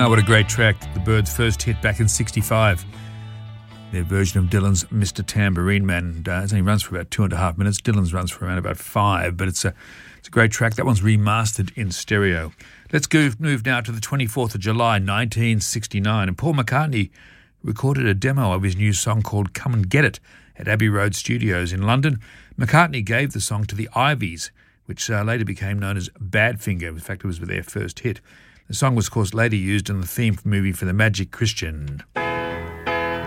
Oh, what a great track. The Byrds' first hit back in 65. Their version of Dylan's Mr. Tambourine Man. It only runs for about 2.5 minutes. Dylan's runs for around about 5, but it's a great track. That one's remastered in stereo. Let's move now to the 24th of July, 1969, and Paul McCartney recorded a demo of his new song called Come and Get It at Abbey Road Studios in London. McCartney gave the song to the Ivies, which later became known as Badfinger. In fact, it was their first hit. The song was, of course, later used in the theme movie for the Magic Christian.